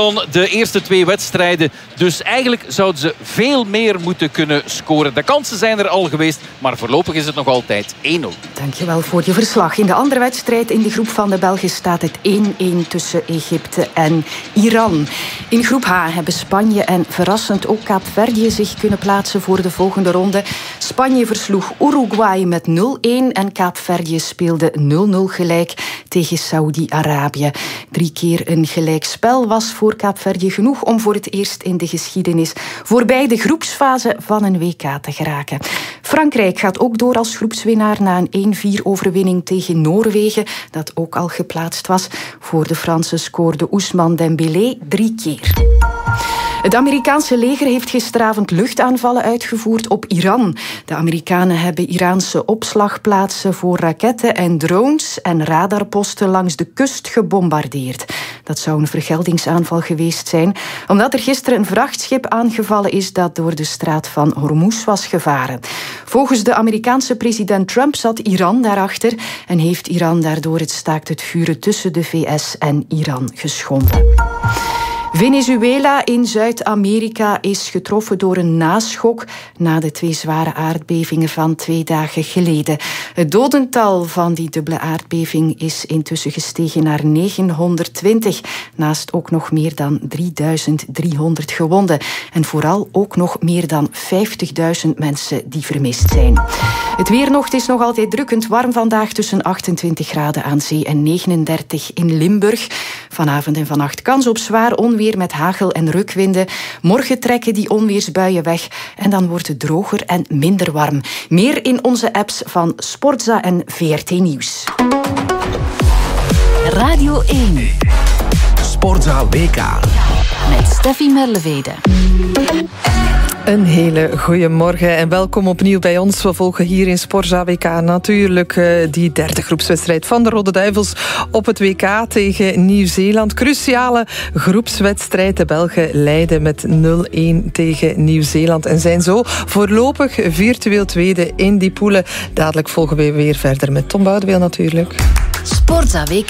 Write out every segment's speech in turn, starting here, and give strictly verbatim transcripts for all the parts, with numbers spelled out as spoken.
gewonnen de eerste twee wedstrijden. Dus eigenlijk zouden ze veel meer moeten kunnen scoren. De kansen zijn er al geweest, maar voorlopig is het nog altijd één nul. Dankjewel voor je verslag. In de andere wedstrijd in de groep van de Belgen staat het één-één tussen Egypte en Iran. In groep H hebben Spanje en verrassend ook Kaapverdië zich kunnen plaatsen voor de volgende ronde. Spanje versloeg Uruguay met nul-één en Kaapverdië speelde nul-nul gelijk tegen Saoedi-Arabië. Drie keer een gelijkspel was voor Kaapverdië genoeg om voor het eerst in de geschiedenis voorbij de groepsfase van een W K te geraken. Frankrijk gaat ook door als groepswinnaar na een één-vier overwinning tegen Noorwegen, dat ook al geplaatst was. Voor de Fransen scoorde Ousmane Dembélé drie keer. Het Amerikaanse leger heeft gisteravond luchtaanvallen uitgevoerd op Iran. De Amerikanen hebben Iraanse opslagplaatsen voor raketten en drones en radarposten langs de kust gebombardeerd. Dat zou een vergeldingsaanval geweest zijn, omdat er gisteren een vrachtschip aangevallen is dat door de straat van Hormuz was gevaren. Volgens de Amerikaanse president Trump zat Iran daarachter en heeft Iran daardoor het staakt het vuren tussen de V S en Iran geschonden. Venezuela in Zuid-Amerika is getroffen door een naschok na de twee zware aardbevingen van twee dagen geleden. Het dodental van die dubbele aardbeving is intussen gestegen naar negenhonderdtwintig, naast ook nog meer dan drieduizend driehonderd gewonden. En vooral ook nog meer dan vijftigduizend mensen die vermist zijn. Het weer nog, het is nog altijd drukkend warm vandaag tussen achtentwintig graden aan zee en negenendertig in Limburg. Vanavond en vannacht kans op zwaar onweer met hagel en rukwinden. Morgen trekken die onweersbuien weg en dan wordt het droger en minder warm. Meer in onze apps van Sportza en V R T Nieuws. Radio één. Sportza W K. Met Steffi Merlevede. Een hele goede morgen en welkom opnieuw bij ons. We volgen hier in Sportza W K natuurlijk uh, die derde groepswedstrijd van de Rode Duivels op het W K tegen Nieuw-Zeeland. Cruciale groepswedstrijd. De Belgen leiden met nul-één tegen Nieuw-Zeeland en zijn zo voorlopig virtueel tweede in die poelen. Dadelijk volgen we weer verder met Tom Boudeweel natuurlijk. Sportza W K.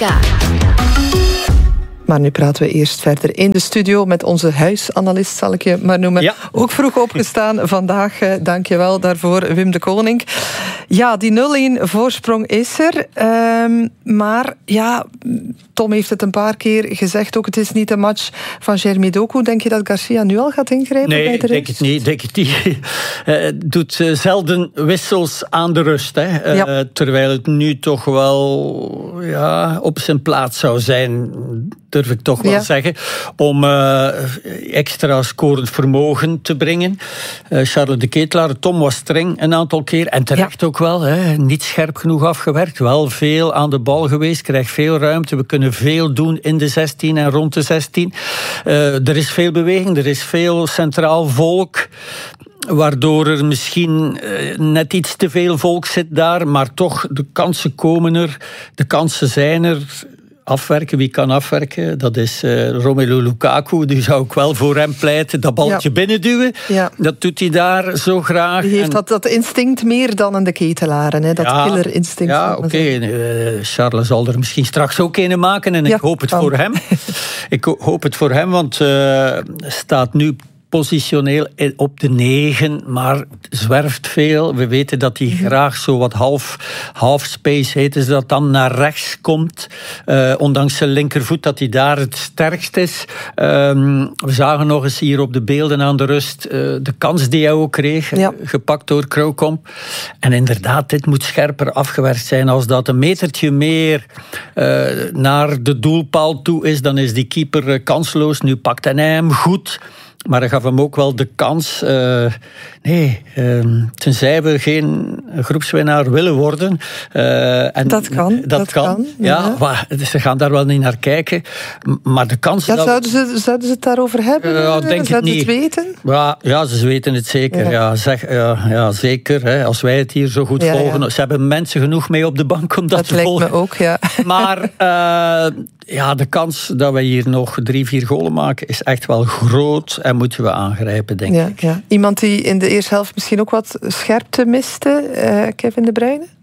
Maar nu praten we eerst verder in de studio met onze huisanalist, zal ik je maar noemen. Ja. Ook vroeg opgestaan vandaag, dank je wel daarvoor, Wim de Koning. Ja, die nul-één voorsprong is er. Um, maar ja, Tom heeft het een paar keer gezegd ook, het is niet een match van Jeremy Doku. Denk je dat Garcia nu al gaat ingrijpen nee, bij de rust? Nee, denk het niet. Denk het niet. Uh, doet uh, zelden wissels aan de rust. Hè. Uh, ja. Terwijl het nu toch wel ja, op zijn plaats zou zijn, durf ik toch wel ja. zeggen, om uh, extra scorend vermogen te brengen. Uh, Charles de Ketelaar, Tom was streng een aantal keer, en terecht ja. ook wel, hè, niet scherp genoeg afgewerkt, wel veel aan de bal geweest, krijgt veel ruimte, we kunnen veel doen in de zestien en rond de zestien. Uh, er is veel beweging, er is veel centraal volk, waardoor er misschien uh, net iets te veel volk zit daar, maar toch, de kansen komen er, de kansen zijn er. Afwerken, wie kan afwerken? Dat is uh, Romelu Lukaku. Die zou ik wel voor hem pleiten. Dat baltje ja. binnenduwen. Ja. Dat doet hij daar zo graag. Die heeft en... dat, dat instinct meer dan een de Ketelaren. Hè? Dat ja. killer instinct. Ja, oké. Okay. Uh, Charles zal er misschien straks ook een maken. En ja, ik hoop het kan. voor hem. ik hoop het voor hem, want uh, staat nu positioneel op de negen, maar zwerft veel. We weten dat hij mm-hmm. graag zo wat half, half space heet, dus dat dan naar rechts komt. Uh, ondanks zijn linkervoet, dat hij daar het sterkst is. Um, we zagen nog eens hier op de beelden aan de rust uh, de kans die hij ook kreeg, ja. gepakt door Krauwkomp. En inderdaad, dit moet scherper afgewerkt zijn. Als dat een metertje meer uh, naar de doelpaal toe is, dan is die keeper uh, kansloos. Nu pakt hij hem goed. Maar hij gaf hem ook wel de kans. Uh, nee, uh, tenzij we geen groepswinnaar willen worden. Uh, en dat kan. Dat, dat kan. kan ja, ja. Maar, ze gaan daar wel niet naar kijken. Maar de kans... Ja, dat... zouden, ze, zouden ze het daarover hebben? Uh, denk zouden ze het weten? Ja, ja, ze weten het zeker. Ja. Ja, zeg, ja, ja, zeker. Hè, als wij het hier zo goed ja, volgen. Ja. Ze hebben mensen genoeg mee op de bank om dat, dat te volgen. Dat lijkt me ook, ja. Maar uh, ja, de kans dat wij hier nog drie, vier golen maken is echt wel groot. En moeten we aangrijpen, denk ja, ik. Ja. Iemand die in de eerste helft misschien ook wat scherpte miste, uh, Kevin De Bruyne?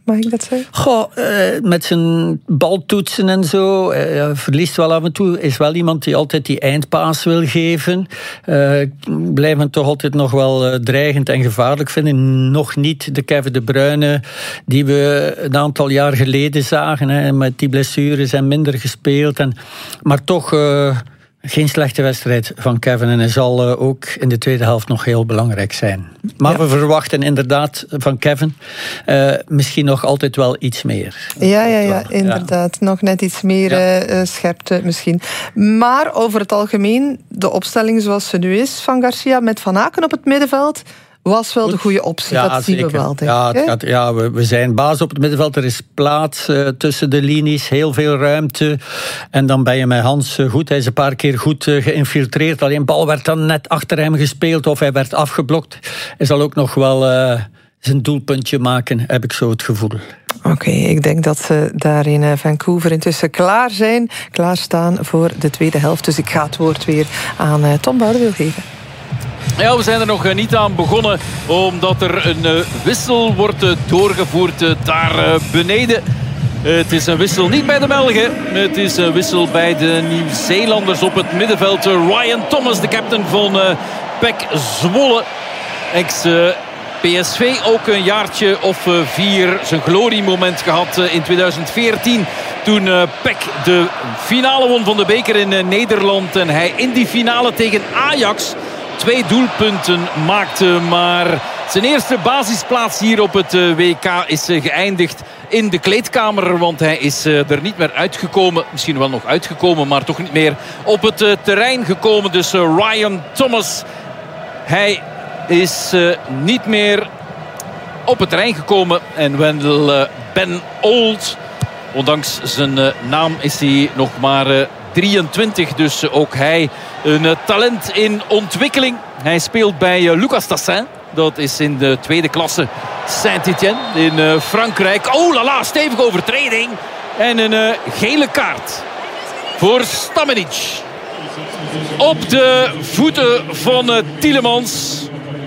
mag ik dat zeggen? Goh, uh, met zijn baltoetsen en zo, uh, verliest wel af en toe. Is wel iemand die altijd die eindpaas wil geven. Uh, blijven hem toch altijd nog wel uh, dreigend en gevaarlijk vinden. Nog niet de Kevin De Bruyne die we een aantal jaar geleden zagen. Hè, met die blessures en minder gespeeld. En, maar toch... Uh, Geen slechte wedstrijd van Kevin en hij zal uh, ook in de tweede helft nog heel belangrijk zijn. Maar ja. we verwachten inderdaad van Kevin uh, misschien nog altijd wel iets meer. Ja, ja, ja inderdaad. Ja. Nog net iets meer ja. uh, scherpte misschien. Maar over het algemeen, de opstelling zoals ze nu is van Garcia met Van Aken op het middenveld... was wel de goede optie, ja, dat zien zeker. we wel, denk ja, ik. Het gaat, ja, we, we zijn baas op het middenveld. Er is plaats uh, tussen de linies, heel veel ruimte. En dan ben je met Hans uh, goed. Hij is een paar keer goed uh, geïnfiltreerd. Alleen de bal werd dan net achter hem gespeeld of hij werd afgeblokt. Hij zal ook nog wel uh, zijn doelpuntje maken, heb ik zo het gevoel. Oké, okay, ik denk dat ze daar in Vancouver intussen klaar zijn. Klaarstaan voor de tweede helft. Dus ik ga het woord weer aan uh, Tom Boudewil geven. Ja, we zijn er nog niet aan begonnen, omdat er een uh, wissel wordt uh, doorgevoerd uh, daar uh, beneden. Uh, het is een wissel niet bij de Belgen. Het is een wissel bij de Nieuw-Zeelanders op het middenveld. Uh, Ryan Thomas, de captain van uh, P E C Zwolle. Ex uh, P S V, ook een jaartje of uh, vier zijn gloriemoment gehad uh, in tweeduizend veertien. Toen uh, P E C de finale won van de beker in uh, Nederland. En hij in die finale tegen Ajax... twee doelpunten maakte, maar zijn eerste basisplaats hier op het W K is geëindigd in de kleedkamer, want hij is er niet meer uitgekomen. Misschien wel nog uitgekomen, maar toch niet meer op het terrein gekomen. Dus Ryan Thomas, hij is niet meer op het terrein gekomen. En Wendell Ben Old, ondanks zijn naam is hij nog maar drieëntwintig, dus ook hij een talent in ontwikkeling. Hij speelt bij Lucas Tassin. Dat is in de tweede klasse Saint-Étienne in Frankrijk. Oh la la, stevige overtreding. En een gele kaart voor Stamenic. Op de voeten van Tielemans.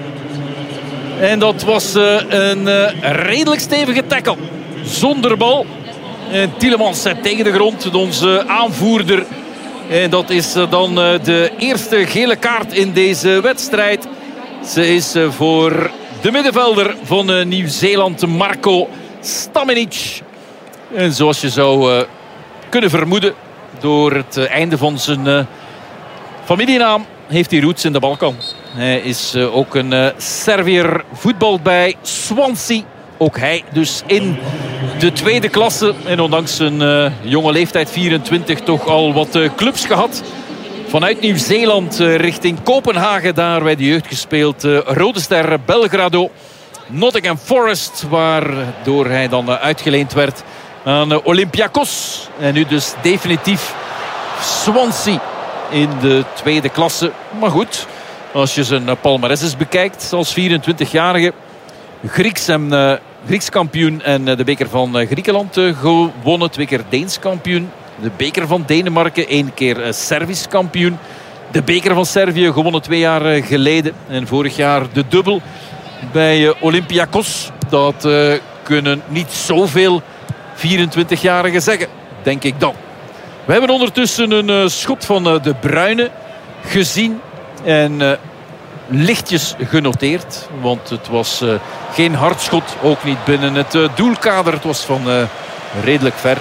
En dat was een redelijk stevige tackle. Zonder bal. En Tielemans zet tegen de grond, onze aanvoerder. En dat is dan de eerste gele kaart in deze wedstrijd. Ze is voor de middenvelder van Nieuw-Zeeland, Marco Stamenic. En zoals je zou kunnen vermoeden, door het einde van zijn familienaam heeft hij roots in de Balkan. Hij is ook een Serviër, voetbal bij Swansea. Ook hij dus in de tweede klasse. En ondanks zijn uh, jonge leeftijd, vierentwintig, toch al wat uh, clubs gehad. Vanuit Nieuw-Zeeland uh, richting Kopenhagen. Daar bij de jeugd gespeeld. Uh, Rode Ster Belgrado. Nottingham Forest. Waardoor hij dan uh, uitgeleend werd aan uh, Olympiakos. En nu dus definitief Swansea in de tweede klasse. Maar goed, als je zijn uh, palmares eens bekijkt als vierentwintigjarige. Grieks en uh, Grieks kampioen en uh, de beker van uh, Griekenland uh, gewonnen. Twee keer Deens kampioen. De beker van Denemarken. één keer uh, Servisch kampioen. De beker van Servië gewonnen twee jaar uh, geleden. En vorig jaar de dubbel bij uh, Olympiakos. Dat uh, kunnen niet zoveel vierentwintigjarigen zeggen, denk ik dan. We hebben ondertussen een uh, schot van uh, De Bruyne gezien. En... Uh, lichtjes genoteerd, want het was uh, geen hard schot, ook niet binnen het uh, doelkader. Het was van uh, redelijk ver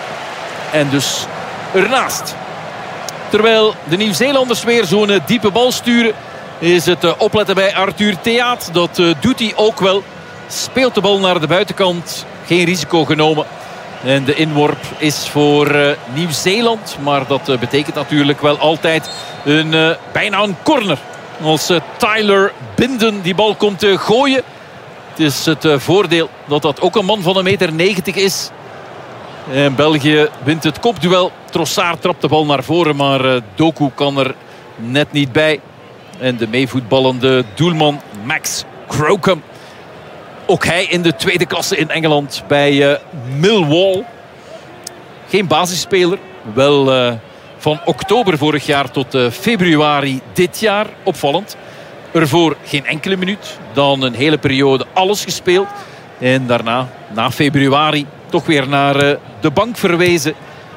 en dus ernaast. Terwijl de Nieuw-Zeelanders weer zo'n uh, diepe bal sturen, is het uh, opletten bij Arthur Theaat. Dat uh, doet hij ook wel. Speelt de bal naar de buitenkant, geen risico genomen. En de inworp is voor uh, Nieuw-Zeeland, maar dat uh, betekent natuurlijk wel altijd een, uh, bijna een corner. Als uh, Tyler Binden die bal komt uh, gooien. Het is het uh, voordeel dat dat ook een man van een meter negentig is. En België wint het kopduel. Trossard trapt de bal naar voren, maar uh, Doku kan er net niet bij. En de meevoetballende doelman Max Crocombe. Ook hij in de tweede klasse in Engeland bij uh, Millwall. Geen basisspeler. Wel... Uh, Van oktober vorig jaar tot uh, februari dit jaar. Opvallend. Ervoor geen enkele minuut. Dan een hele periode alles gespeeld. En daarna, na februari, toch weer naar uh, de bank verwezen.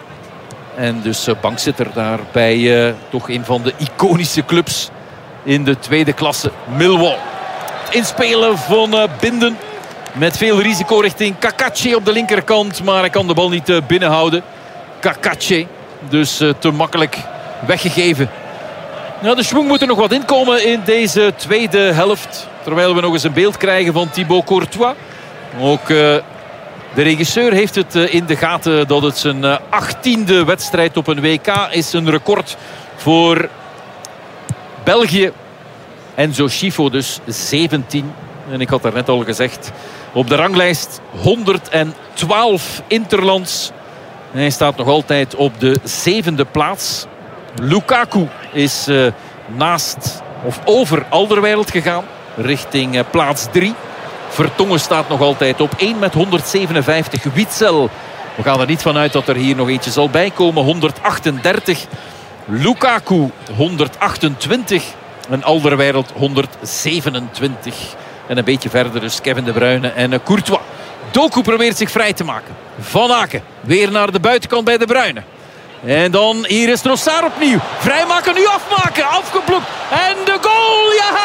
En dus uh, bankzitter daar bij uh, toch een van de iconische clubs in de tweede klasse, Millwall. Het inspelen van uh, Binden met veel risico richting Cacace op de linkerkant. Maar hij kan de bal niet uh, binnenhouden. Cacace, dus uh, te makkelijk weggegeven. Nou, de schwung moet er nog wat inkomen in deze tweede helft. Terwijl we nog eens een beeld krijgen van Thibaut Courtois. Ook uh, de regisseur heeft het uh, in de gaten dat het zijn uh, achttiende wedstrijd op een W K is. Een record voor België. Enzo Schifo dus zeventien. En ik had daarnet al gezegd, op de ranglijst honderdtwaalf interlands. En hij staat nog altijd op de zevende plaats. Lukaku is uh, naast of over Alderweireld gegaan. Richting uh, plaats drie. Vertongen staat nog altijd op één met honderdzevenenvijftig. Witsel, we gaan er niet van uit dat er hier nog eentje zal bijkomen. honderdachtendertig. Lukaku honderdachtentwintig. En Alderweireld honderdzevenentwintig. En een beetje verder dus Kevin De Bruyne en uh, Courtois. Doku probeert zich vrij te maken. Van Aken weer naar de buitenkant bij De Bruyne. En dan hier is Trossard opnieuw. Vrijmaken, nu afmaken. Afgeblokt. En de goal. Ja!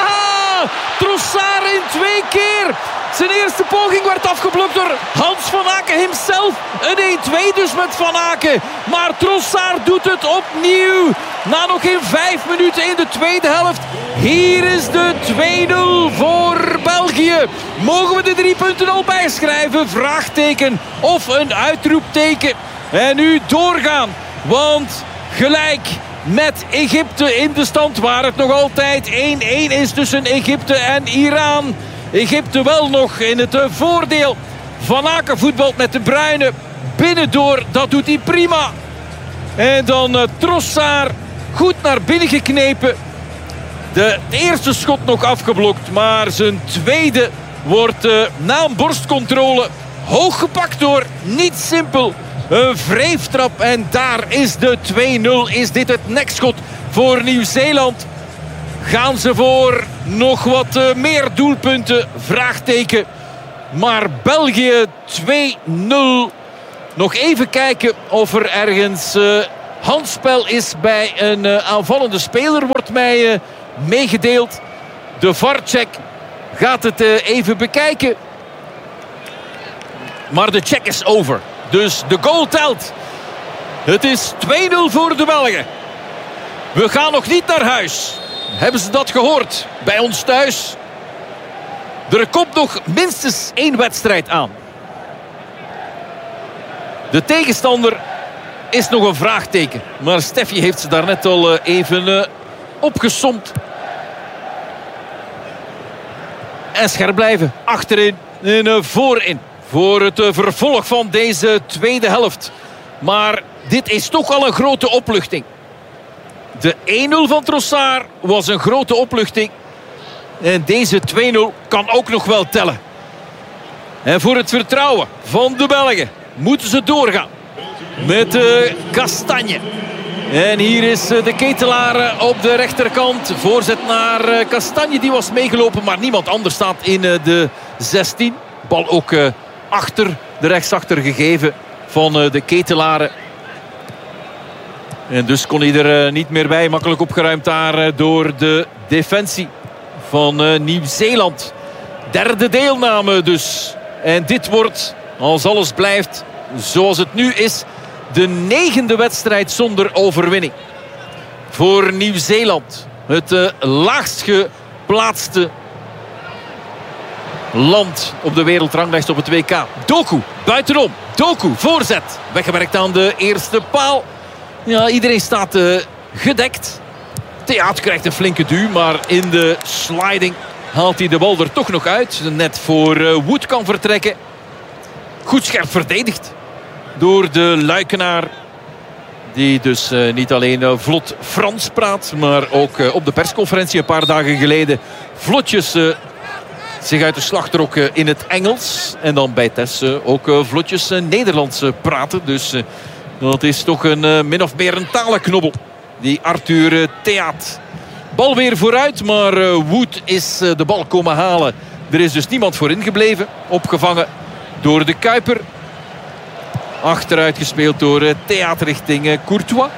Trossard in twee keer. Zijn eerste poging werd afgeblokt door Hans van Aken himself. Een één-twee dus met Van Aken. Maar Trossard doet het opnieuw. Na nog geen vijf minuten in de tweede helft. Hier is de twee nul voor België. Mogen we de drie punten al bijschrijven? Vraagteken of een uitroepteken. En nu doorgaan. Want gelijk met Egypte in de stand, waar het nog altijd één-één is tussen Egypte en Iran. Egypte wel nog in het voordeel. Van Aken voetbalt met De Bruyne. Binnendoor, dat doet hij prima. En dan uh, Trossard goed naar binnen geknepen. De eerste schot nog afgeblokt. Maar zijn tweede wordt uh, na een borstcontrole hoog gepakt door. Niet simpel. Een wreeftrap en daar is de twee nul. Is dit het nekschot voor Nieuw-Zeeland? Gaan ze voor nog wat uh, meer doelpunten? Vraagteken. Maar België twee nul. Nog even kijken of er ergens uh, handspel is bij een uh, aanvallende speler. Wordt mij uh, meegedeeld. De V A R-check gaat het uh, even bekijken. Maar de check is over. Dus de goal telt. Het is twee nul voor de Belgen. We gaan nog niet naar huis. Hebben ze dat gehoord? Bij ons thuis. Er komt nog minstens één wedstrijd aan. De tegenstander is nog een vraagteken. Maar Steffi heeft ze daarnet al even uh, opgesomd. En scherp blijven. Achterin en uh, voorin. Voor het uh, vervolg van deze tweede helft. Maar dit is toch al een grote opluchting. De één nul van Trossard was een grote opluchting. En deze twee nul kan ook nog wel tellen. En voor het vertrouwen van de Belgen moeten ze doorgaan. Met uh, Castagne. En hier is uh, de Ketelaar op de rechterkant. Voorzet naar uh, Castagne. Die was meegelopen, maar niemand anders staat in uh, de zestien. Bal ook uh, achter de rechtsachter gegeven van uh, de Ketelaren. En dus kon hij er uh, niet meer bij. Makkelijk opgeruimd daar uh, door de defensie van uh, Nieuw-Zeeland. Derde deelname dus. En dit wordt, als alles blijft zoals het nu is, de negende wedstrijd zonder overwinning. Voor Nieuw-Zeeland. Het uh, laagst geplaatste land op de wereldranglijst op het W K. Doku, buitenom. Doku, voorzet. Weggewerkt aan de eerste paal. Ja, iedereen staat uh, gedekt. Theaat krijgt een flinke duw, maar in de sliding haalt hij de bal er toch nog uit. Net voor uh, Wood kan vertrekken. Goed scherp verdedigd door de Luikenaar. Die dus uh, niet alleen uh, vlot Frans praat, maar ook uh, op de persconferentie een paar dagen geleden vlotjes uh, zich uit de slag trok uh, in het Engels. En dan bij Tess uh, ook uh, vlotjes uh, Nederlands uh, praten. Dus uh, dat is toch een uh, min of meer een talenknobbel. Die Arthur uh, Theaat. Bal weer vooruit, maar uh, Wood is uh, de bal komen halen Er is dus niemand voor ingebleven. Opgevangen door de Kuiper. Achteruit gespeeld door uh, Theater richting uh, Courtois.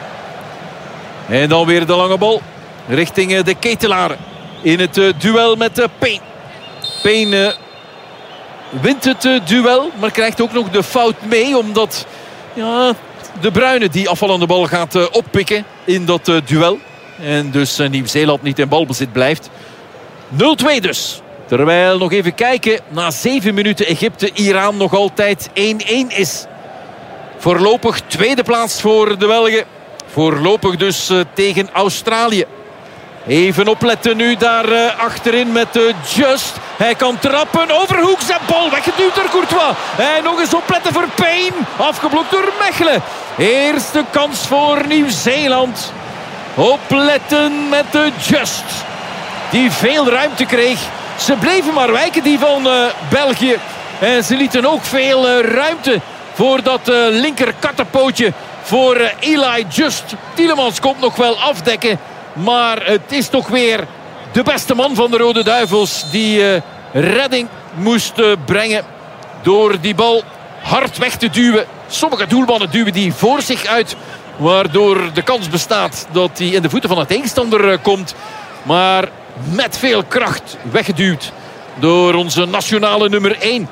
En dan weer de lange bal richting uh, de Ketelaren. In het uh, duel met uh, Payne. Payne uh, wint het uh, duel, maar krijgt ook nog de fout mee. Omdat ja, de Bruyne die afvallende bal gaat uh, oppikken in dat uh, duel. En dus uh, Nieuw-Zeeland niet in balbezit blijft. nul twee dus. Terwijl nog even kijken. Na zeven minuten Egypte-Iran nog altijd één-één is. Voorlopig tweede plaats voor de Belgen. Voorlopig dus uh, tegen Australië. Even opletten nu daar uh, achterin met uh, Just. Hij kan trappen. Overhoeks en bal weggeduwd door Courtois. En nog eens opletten voor Payne. Afgeblokt door Mechelen. Eerste kans voor Nieuw-Zeeland. Opletten met de Just. Die veel ruimte kreeg. Ze bleven maar wijken die van uh, België. En ze lieten ook veel uh, ruimte voor dat uh, linker kattenpootje voor uh, Eli Just. Tielemans komt nog wel afdekken. Maar het is toch weer de beste man van de Rode Duivels die uh, redding moest uh, brengen door die bal hard weg te duwen. Sommige doelmannen duwen die voor zich uit, waardoor de kans bestaat dat hij in de voeten van de tegenstander uh, komt. Maar met veel kracht weggeduwd door onze nationale nummer één.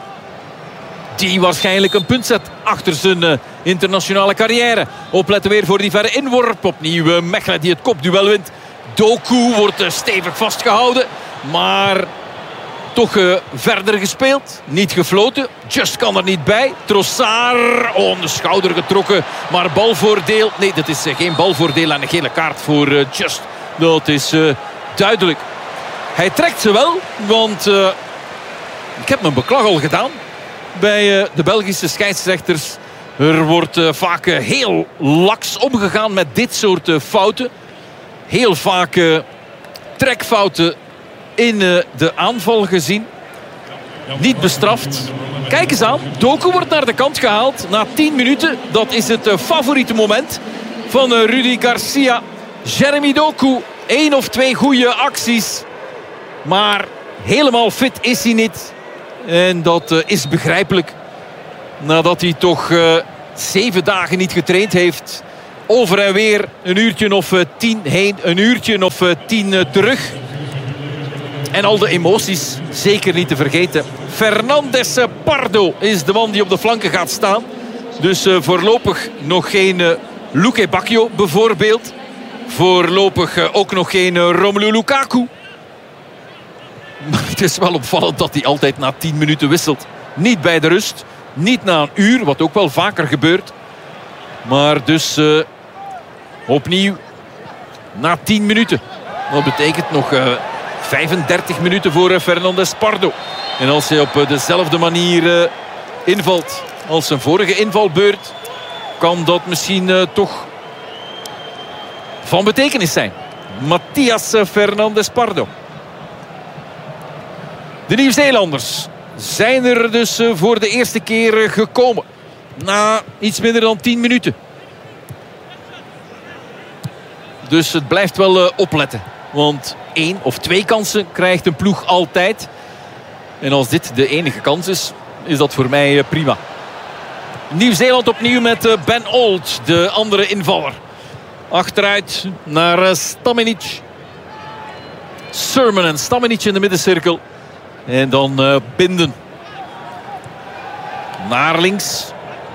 Die waarschijnlijk een punt zet achter zijn uh, internationale carrière. Opletten weer voor die verre inworp. Opnieuw uh, Mechelen die het kopduel wint. Doku wordt uh, stevig vastgehouden. Maar toch uh, verder gespeeld. Niet gefloten. Just kan er niet bij. Trossard on de schouder getrokken. Maar balvoordeel. Nee, dat is uh, geen balvoordeel en een gele kaart voor uh, Just. Dat is uh, duidelijk. Hij trekt ze wel. Want uh, ik heb mijn beklag al gedaan bij uh, de Belgische scheidsrechters. Er wordt uh, vaak uh, heel laks omgegaan met dit soort uh, fouten. Heel vaak uh, trekfouten in uh, de aanval gezien. Niet bestraft. Kijk eens aan. Doku wordt naar de kant gehaald na tien minuten. Dat is het uh, favoriete moment van uh, Rudy Garcia. Jeremy Doku. Eén of twee goede acties. Maar helemaal fit is hij niet. En dat uh, is begrijpelijk. Nadat hij toch uh, zeven dagen niet getraind heeft. Over en weer een uurtje of uh, tien heen. Een uurtje of uh, tien uh, terug. En al de emoties zeker niet te vergeten. Fernandes Pardo is de man die op de flanken gaat staan. Dus uh, voorlopig nog geen uh, Luque Bacchio bijvoorbeeld. Voorlopig uh, ook nog geen uh, Romelu Lukaku. Maar het is wel opvallend dat hij altijd na tien minuten wisselt. Niet bij de rust. Niet na een uur, wat ook wel vaker gebeurt. Maar dus uh, opnieuw na tien minuten. Dat betekent nog uh, vijfendertig minuten voor uh, Fernandes Pardo. En als hij op uh, dezelfde manier uh, invalt als zijn vorige invalbeurt, kan dat misschien uh, toch van betekenis zijn. Matthias Fernandes Pardo. De Nieuw-Zeelanders zijn er dus voor de eerste keer gekomen. Na iets minder dan tien minuten. Dus het blijft wel opletten. Want één of twee kansen krijgt een ploeg altijd. En als dit de enige kans is, is dat voor mij prima. Nieuw-Zeeland opnieuw met Ben Old, de andere invaller. Achteruit naar Stamenic. Sermon en Stamenic in de middencirkel. En dan uh, Binden. Naar links.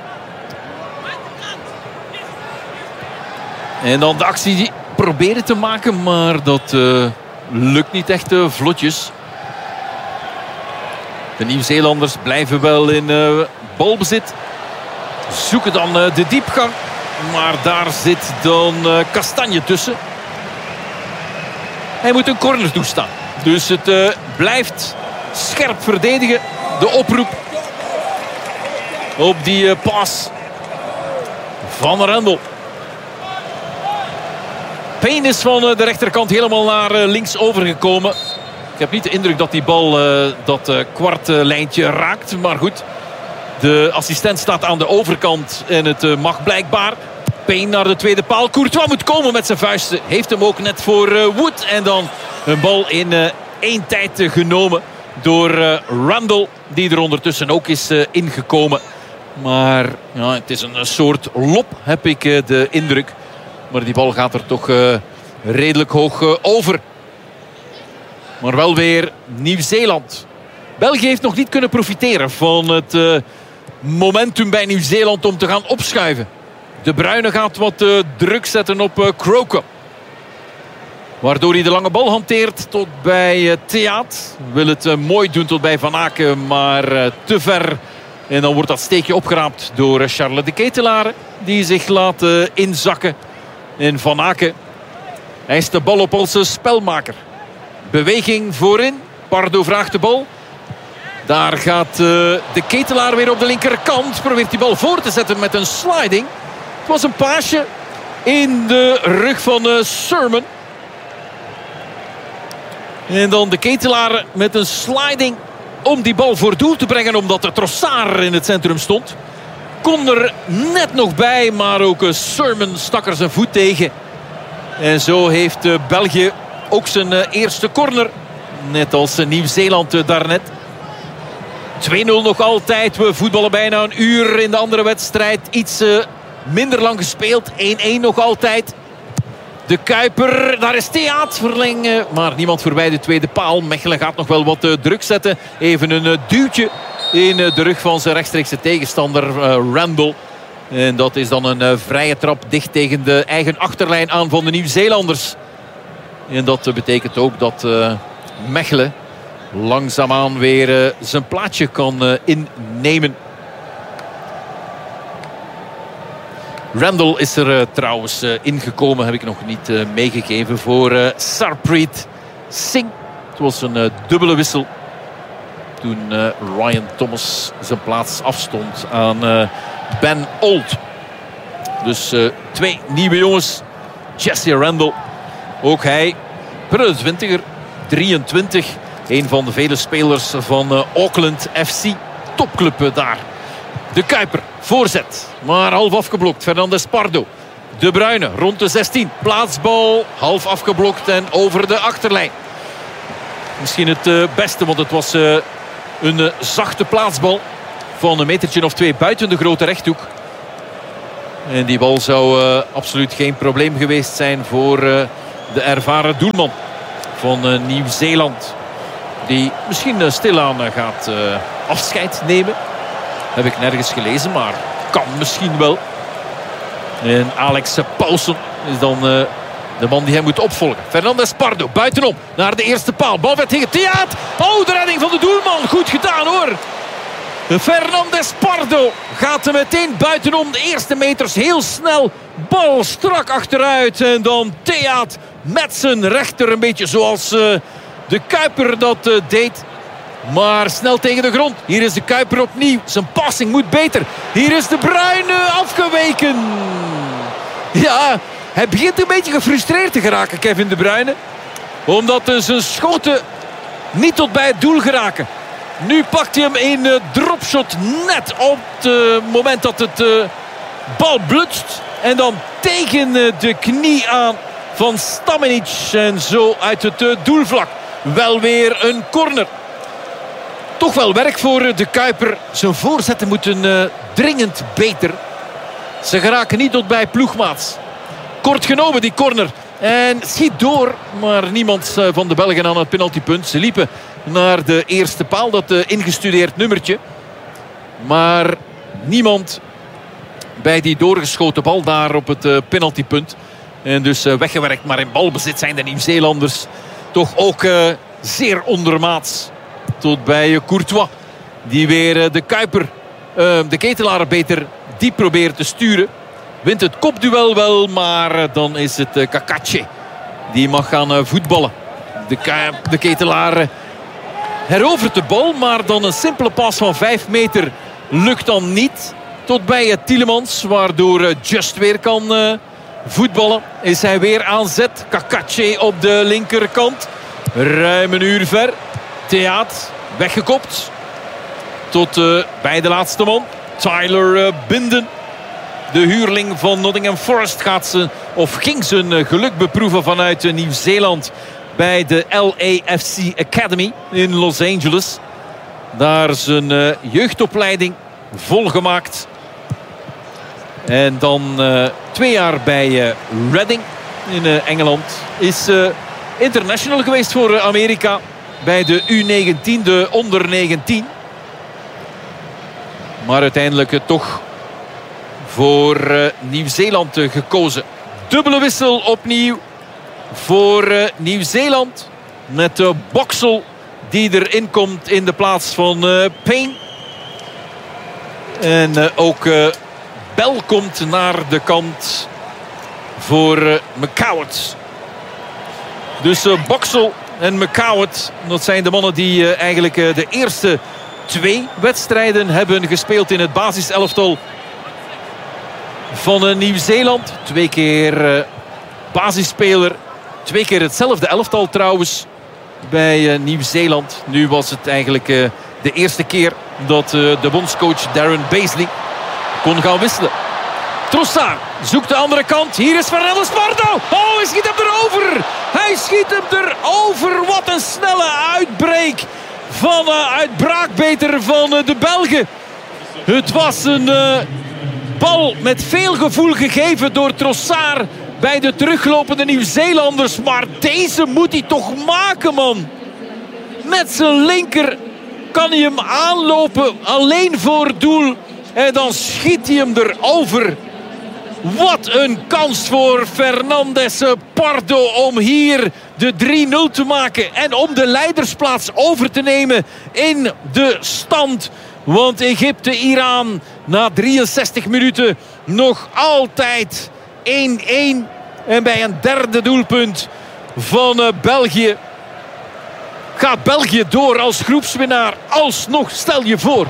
En dan de actie die proberen te maken. Maar dat uh, lukt niet echt uh, vlotjes. De Nieuw-Zeelanders blijven wel in uh, balbezit. Zoeken dan uh, de diepgang. Maar daar zit dan uh, Kastanje tussen. Hij moet een corner toestaan. Dus het uh, blijft scherp verdedigen. De oproep op die uh, pas van Rendel. Payne is van uh, de rechterkant helemaal naar uh, links overgekomen. Ik heb niet de indruk dat die bal uh, dat uh, kwartlijntje uh, raakt. Maar goed, de assistent staat aan de overkant en het uh, mag blijkbaar. Payne naar de tweede paal. Courtois moet komen met zijn vuisten. Heeft hem ook net voor uh, Wood. En dan een bal in uh, één tijd uh, genomen door uh, Randall, die er ondertussen ook is uh, ingekomen. Maar ja, het is een soort lop, heb ik uh, de indruk. Maar die bal gaat er toch uh, redelijk hoog uh, over. Maar wel weer Nieuw-Zeeland. België heeft nog niet kunnen profiteren van het uh, momentum bij Nieuw-Zeeland om te gaan opschuiven. De Bruyne gaat wat uh, druk zetten op uh, Croker. Waardoor hij de lange bal hanteert tot bij uh, Theaat. Wil het uh, mooi doen tot bij Van Aken, maar uh, te ver. En dan wordt dat steekje opgeraapt door uh, Charles de Ketelaere. Die zich laat uh, inzakken. En Van Aken eist de bal op als uh, spelmaker. Beweging voorin. Pardo vraagt de bal. Daar gaat uh, de Ketelaar weer op de linkerkant. Probeert die bal voor te zetten met een sliding. Het was een paasje in de rug van uh, Sermon. En dan de Ketelaar met een sliding om die bal voor doel te brengen. Omdat de Trossard in het centrum stond. Kon er net nog bij. Maar ook uh, Sermon stak er zijn voet tegen. En zo heeft uh, België ook zijn uh, eerste corner. Net als uh, Nieuw-Zeeland uh, daarnet. twee nul nog altijd. We voetballen bijna een uur in de andere wedstrijd. Iets uh, minder lang gespeeld. één-één nog altijd. De Kuiper, daar is Theaat verlengen. Maar niemand voorbij de tweede paal. Mechelen gaat nog wel wat uh, druk zetten. Even een uh, duwtje in uh, de rug van zijn rechtstreekse tegenstander uh, Randall. En dat is dan een uh, vrije trap dicht tegen de eigen achterlijn aan van de Nieuw-Zeelanders. En dat uh, betekent ook dat uh, Mechelen langzaamaan weer uh, zijn plaatsje kan uh, innemen. Randall is er uh, trouwens uh, ingekomen. Heb ik nog niet uh, meegegeven voor uh, Sarpreet Singh. Het was een uh, dubbele wissel. Toen uh, Ryan Thomas zijn plaats afstond aan uh, Ben Old. Dus uh, twee nieuwe jongens. Jesse Randall. Ook hij. twintiger. drieëntwintig. Een van de vele spelers van uh, Auckland F C. Topclub uh, daar. De Kuiper. Voorzet. Maar half afgeblokt. Fernandes Pardo. De Bruyne rond de zestien. Plaatsbal. Half afgeblokt en over de achterlijn. Misschien het uh, beste. Want het was uh, een uh, zachte plaatsbal. Van een metertje of twee buiten de grote rechthoek. En die bal zou uh, absoluut geen probleem geweest zijn voor uh, de ervaren doelman van uh, Nieuw-Zeeland. Die misschien uh, stilaan uh, gaat uh, afscheid nemen. Heb ik nergens gelezen, maar kan misschien wel. En Alex Paulsen is dan uh, de man die hem moet opvolgen. Fernandes Pardo, buitenom, naar de eerste paal. Bal werd tegen Theaat. Oh, de redding van de doelman. Goed gedaan hoor. Fernandes Pardo gaat er meteen buitenom. De eerste meters heel snel. Bal strak achteruit. En dan Theaat met zijn rechter. Een beetje zoals uh, de Kuiper dat uh, deed. Maar snel tegen de grond. Hier is de Kuiper opnieuw. Zijn passing moet beter. Hier is de Bruyne afgeweken. Ja, hij begint een beetje gefrustreerd te geraken, Kevin De Bruyne. Omdat uh, zijn schoten niet tot bij het doel geraken. Nu pakt hij hem in uh, dropshot net op het moment dat het uh, bal blutst. En dan tegen uh, de knie aan van Stamenic. En zo uit het uh, doelvlak. Wel weer een corner. Toch wel werk voor uh, de Kuiper. Zijn voorzetten moeten uh, dringend beter. Ze geraken niet tot bij ploegmaats. Kort genomen die corner. En schiet door. Maar niemand uh, van de Belgen aan het penaltypunt. Ze liepen naar de eerste paal. Dat uh, ingestudeerd nummertje. Maar niemand bij die doorgeschoten bal daar op het uh, penaltypunt. En dus uh, weggewerkt. Maar in balbezit zijn de Nieuw-Zeelanders toch ook uh, zeer ondermaats. Tot bij uh, Courtois. Die weer uh, de Kuiper, uh, de Ketelaar beter diep probeert te sturen. Wint het kopduel wel. Maar uh, dan is het uh, Kakache. Die mag gaan uh, voetballen. De, de Ketelaar uh, herovert de bal. Maar dan een simpele pas van vijf meter lukt dan niet. Tot bij uh, Tielemans. Waardoor uh, Just weer kan uh, voetballen. Is hij weer aan zet. Kakache op de linkerkant. Ruim een uur ver. Theaat weggekopt. Tot uh, bij de laatste man. Tyler uh, Binden. De huurling van Nottingham Forest gaat ze, of ging zijn uh, geluk beproeven vanuit uh, Nieuw-Zeeland. bij de L A F C Academy in Los Angeles. Daar zijn uh, jeugdopleiding volgemaakt. En dan uh, twee jaar bij uh, Reading in uh, Engeland. Is uh, international geweest voor uh, Amerika bij de U negentien, de onder negentien. Maar uiteindelijk uh, toch voor uh, Nieuw-Zeeland uh, gekozen. Dubbele wissel opnieuw voor uh, Nieuw-Zeeland. Met de uh, Boxall die erin komt in de plaats van uh, Payne. En uh, ook uh, Bell komt naar de kant voor uh, McCowett. Dus uh, Boxall en McCowett, dat zijn de mannen die uh, eigenlijk uh, de eerste twee wedstrijden hebben gespeeld in het basiselftal van uh, Nieuw-Zeeland. Twee keer uh, basisspeler. Twee keer hetzelfde elftal trouwens bij uh, Nieuw-Zeeland. Nu was het eigenlijk uh, de eerste keer dat uh, de bondscoach Darren Beasley kon gaan wisselen. Trossard zoekt de andere kant. Hier is Fernandes Pardo. Oh, hij schiet hem erover. Hij schiet hem erover. Wat een snelle uitbreek van uh, uitbraak beter van uh, de Belgen. Het was een uh, bal met veel gevoel gegeven door Trossard bij de teruglopende Nieuw-Zeelanders. Maar deze moet hij toch maken, man. Met zijn linker kan hij hem aanlopen. Alleen voor doel. En dan schiet hij hem erover. Wat een kans voor Fernandes Pardo om hier de drie nul te maken. En om de leidersplaats over te nemen in de stand. Want Egypte-Iran na drieënzestig minuten nog altijd één-één. En bij een derde doelpunt van uh, België gaat België door als groepswinnaar. Alsnog, stel je voor.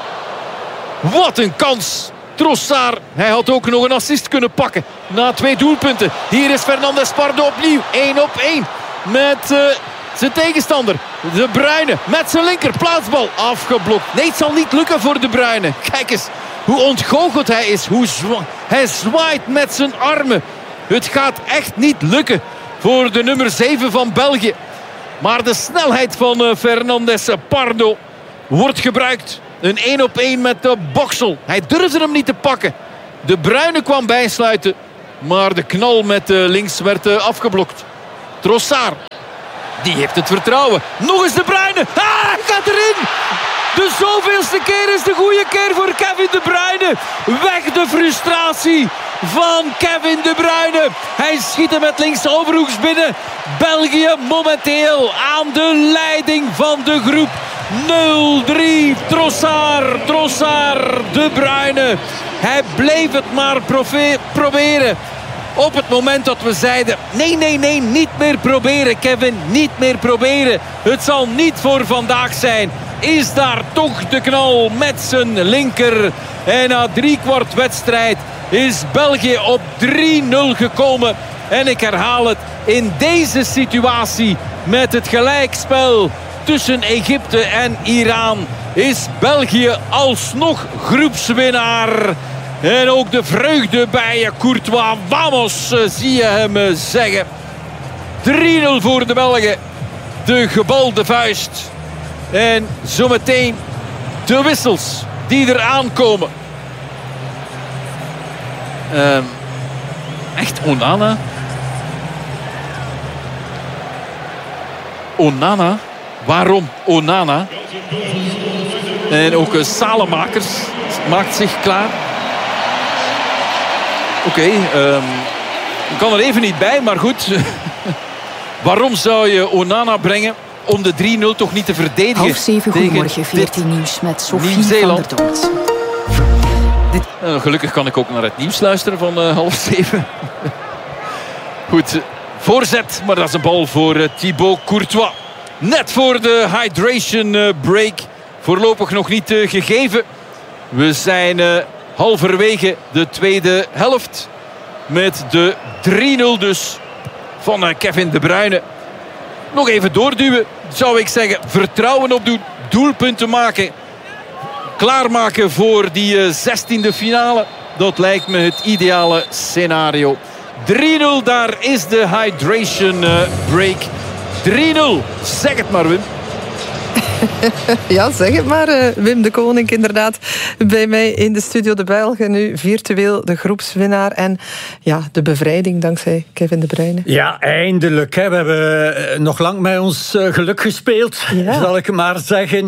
Wat een kans. Trossard, hij had ook nog een assist kunnen pakken na twee doelpunten. Hier is Fernandes Pardo opnieuw. één op één met uh, zijn tegenstander. De Bruyne met zijn linker plaatsbal afgeblokt. Nee, het zal niet lukken voor De Bruyne. Kijk eens hoe ontgoocheld hij is. Hoe zwa- hij zwaait met zijn armen. Het gaat echt niet lukken voor de nummer zeven van België. Maar de snelheid van uh, Fernandes Pardo wordt gebruikt. Een één op één met de Boxall. Hij durfde hem niet te pakken. De Bruyne kwam bijsluiten. Maar de knal met uh, links werd uh, afgeblokt. Trossard. Die heeft het vertrouwen. Nog eens De Bruyne. Ah, hij gaat erin. De zoveelste keer is de goede keer voor Kevin De Bruyne. Weg de frustratie van Kevin De Bruyne. Hij schiet hem met links overhoeks binnen. België momenteel aan de leiding van de groep. nul drie. Trossard, Trossard, De Bruyne. Hij bleef het maar profe- proberen. Op het moment dat we zeiden... Nee, nee, nee, niet meer proberen, Kevin. Niet meer proberen. Het zal niet voor vandaag zijn. Is daar toch de knal met zijn linker. En na drie kwart wedstrijd is België op drie nul gekomen. En ik herhaal het. In deze situatie met het gelijkspel tussen Egypte en Iran is België alsnog groepswinnaar. En ook de vreugde bij Courtois. Vamos, zie je hem zeggen. drie nul voor de Belgen. De gebalde vuist. En zometeen de wissels die er aankomen. Uh, echt Onana. Onana. Waarom Onana? En ook uh, Salemakers maakt zich klaar. Oké, okay, um, ik kan er even niet bij, maar goed. Waarom zou je Onana brengen om de drie nul toch niet te verdedigen? Half zeven, goedemorgen, veertien nieuws met Sophie van der Doort. Dit... Uh, gelukkig kan ik ook naar het nieuws luisteren van uh, half zeven. Goed, voorzet, maar dat is een bal voor uh, Thibaut Courtois. Net voor de hydration uh, break. Voorlopig nog niet uh, gegeven. We zijn uh, halverwege de tweede helft. Met de drie nul dus van uh, Kevin De Bruyne. Nog even doorduwen, zou ik zeggen. Vertrouwen opdoen, doelpunten maken. Klaarmaken voor die uh, zestiende finale. Dat lijkt me het ideale scenario. drie nul, daar is de hydration uh, break. drie nul. Zeg het maar, Wim. Ja, zeg het maar, uh, Wim de Koning inderdaad. Bij mij in de studio de Belgen, nu virtueel de groepswinnaar. En ja, de bevrijding dankzij Kevin De Bruyne. Ja, eindelijk. Hè. We hebben nog lang met ons uh, geluk gespeeld, ja. zal ik maar zeggen.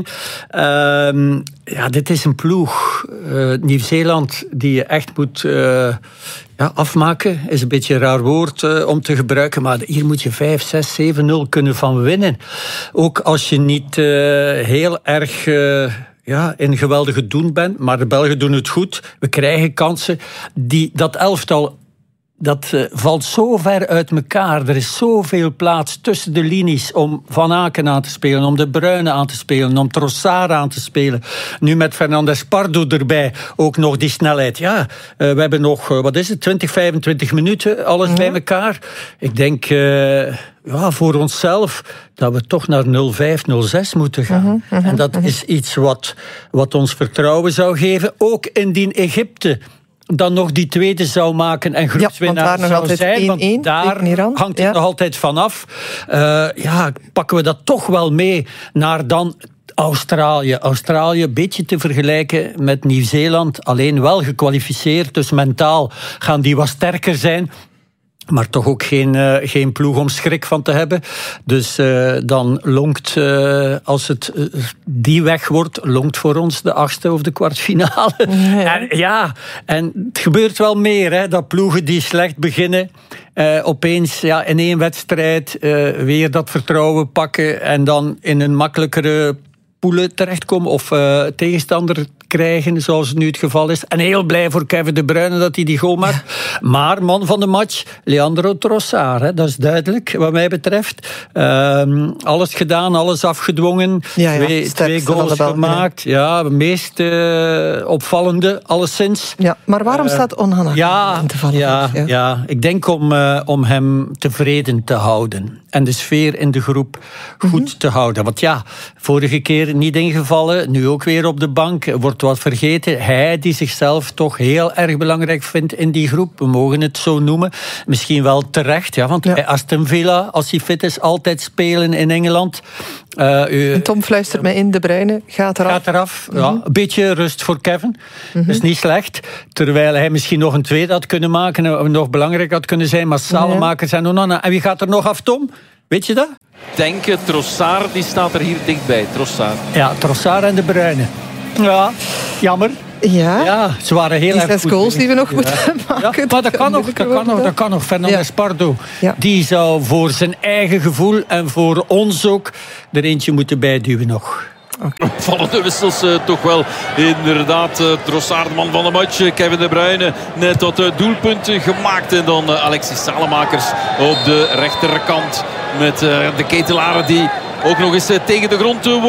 Uh, ja, dit is een ploeg, uh, Nieuw-Zeeland, die je echt moet... Uh, Ja, afmaken is een beetje een raar woord uh, om te gebruiken, maar hier moet je vijf, zes, zeven nul kunnen van winnen. Ook als je niet uh, heel erg uh, ja, in geweldige doen bent, maar de Belgen doen het goed. We krijgen kansen. Die, dat elftal... Dat uh, valt zo ver uit elkaar. Er is zoveel plaats tussen de linies om Van Aken aan te spelen, om De Bruyne aan te spelen, om Trossard aan te spelen. Nu met Fernandes Pardo erbij, ook nog die snelheid. Ja, uh, we hebben nog, uh, wat is het, twintig, vijfentwintig minuten, alles mm-hmm. bij elkaar. Ik denk... Uh, Ja, voor onszelf, dat we toch naar nul vijf, nul zes moeten gaan. Mm-hmm, mm-hmm, en dat mm-hmm. is iets wat, wat ons vertrouwen zou geven. Ook indien Egypte dan nog die tweede zou maken en groepswinnaar ja, zou zijn. één één, want daar hangt het ja. nog altijd vanaf. Uh, ja, pakken we dat toch wel mee naar dan... Australië. Australië, een beetje te vergelijken met Nieuw-Zeeland. Alleen wel gekwalificeerd, dus mentaal gaan die wat sterker zijn. Maar toch ook geen, uh, geen ploeg om schrik van te hebben. Dus uh, dan lonkt, uh, als het uh, die weg wordt, lonkt voor ons de achtste of de kwartfinale. Ja. En, ja, en het gebeurt wel meer, hè, dat ploegen die slecht beginnen, uh, opeens ja, in één wedstrijd uh, weer dat vertrouwen pakken en dan in een makkelijkere poelen terechtkomen of uh, tegenstander krijgen, zoals nu het geval is. En heel blij voor Kevin De Bruyne dat hij die goal maakt. Ja. Maar man van de match, Leandro Trossard. Hè, dat is duidelijk, wat mij betreft. Uh, alles gedaan, alles afgedwongen. Ja, ja, twee, twee goals gemaakt. Ja, het meest uh, opvallende, alleszins. Ja, maar waarom uh, staat Onana ja, te vallen? Ja, ja. ja, ik denk om, uh, om hem tevreden te houden. En de sfeer in de groep goed mm-hmm. te houden. Want ja, vorige keer niet ingevallen, nu ook weer op de bank, wordt wat vergeten. Hij die zichzelf toch heel erg belangrijk vindt in die groep, we mogen het zo noemen. Misschien wel terecht, ja, want ja. bij Aston Villa, als hij fit is, altijd spelen in Engeland. Uh, u, en Tom fluistert mij in, De Bruyne gaat eraf. Gaat eraf, mm-hmm. ja. Een beetje rust voor Kevin. Mm-hmm. Dat is niet slecht. Terwijl hij misschien nog een tweede had kunnen maken en nog belangrijk had kunnen zijn, maar Salemakers en Onana. En wie gaat er nog af, Tom? Weet je dat? Denken, Trossard, die staat er hier dichtbij. Trossard. Ja, Trossard en De Bruyne. Ja, jammer. Ja, ja ze waren heel die erg goed. Die zes goals die we nog ja. moeten maken. Ja, maar dat kan nog, dat kan nog, dat kan nog. Fernandes ja. Pardo, ja. die zou voor zijn eigen gevoel en voor ons ook er eentje moeten bijduwen nog. Okay. Opvallende wissels uh, toch wel. Inderdaad, uh, Trossard, man van de match. Kevin De Bruyne net tot uh, doelpunten gemaakt. En dan uh, Alexis Salemakers op de rechterkant. Met uh, de ketelaren die ook nog eens uh, tegen de grond uh,